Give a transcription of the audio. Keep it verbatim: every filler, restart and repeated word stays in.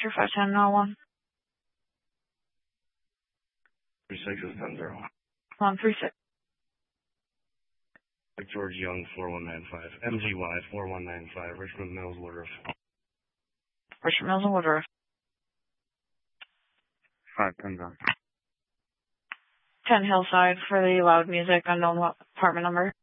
True five ten oh one. Three six is ten zero. One three six. George Young four one nine five. M G Y four one nine five. Richmond Mills Woodruff. Richmond Mills and Woodruff. Five ten zero. Ten Hillside for the loud music, unknown apartment number.